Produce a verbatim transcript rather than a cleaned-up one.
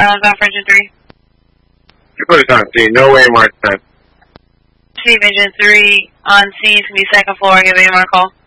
Island Golf Engine three. You put it on scene. No way, Mark ten. Steve Engine three on scene. It's going to be second floor. Give A M R call.